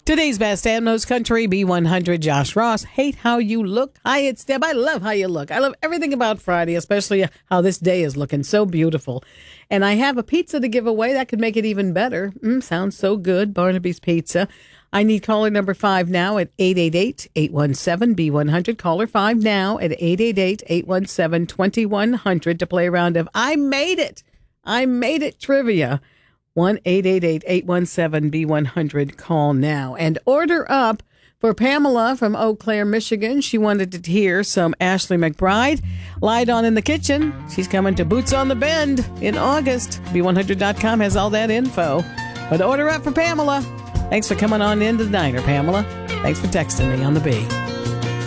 Today's best and most country, B100, Josh Ross. Hate how you look. Hi, it's Deb. I love how you look. I love everything about Friday, especially how this day is looking so beautiful. And I have a pizza to give away that could make it even better. Sounds so good. Barnaby's Pizza. I need caller number 5 now at 888-817-B100. Caller 5 now at 888-817-2100 to play a round of I Made It. I Made It trivia. 1-888-817-B100. Call now and order up for Pamela from Eau Claire, Michigan. She wanted to hear some Ashley McBryde. Light On in the Kitchen. She's coming to Boots on the Bend in August. B100.com has all that info. But order up for Pamela. Thanks for coming on into the diner, Pamela. Thanks for texting me on the B.